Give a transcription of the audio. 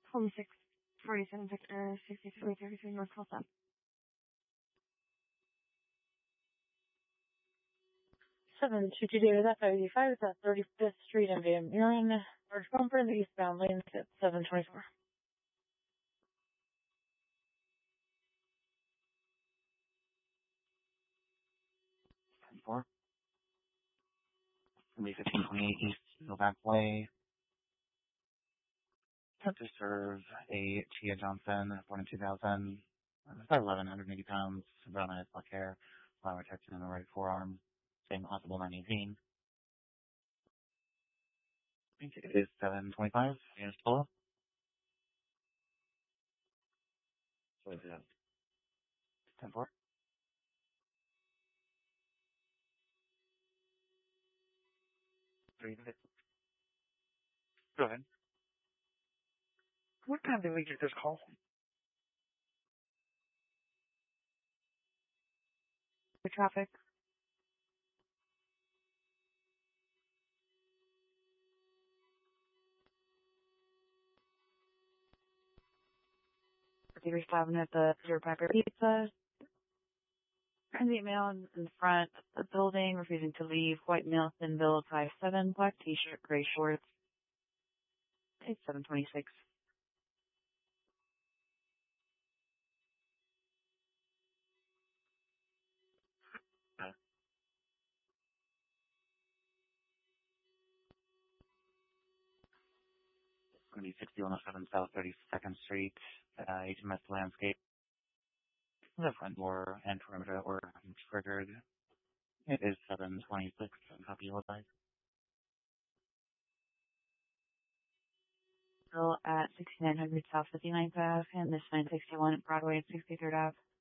Home 647 Victor 6333 North Tulsa. 722 David F-85 is at 35th Street in Van Buren. Large bumper in the eastbound lanes at 724. 4. It's going to be 1528 East Novak Way. Have to serve a Tia Johnson, born in 2000, about 1,180 pounds, brown eyes, black hair, flower protection in the right forearm, same possible 918. I think it is 725. Units below. So it's 10-4. Go ahead. What time did we get this call? The traffic. There's 7 at the Pure Pepper Pizza. Transient male in the front of the building, refusing to leave. White male, thin build, 5'7", black t-shirt, gray shorts. It's 726. It's going to be 6107 South 32nd Street, HMS Landscape. The front door and perimeter were triggered. It is 726. Copy your advice. Still at 6900 South 59th Ave and this 961 at Broadway at 63rd Ave.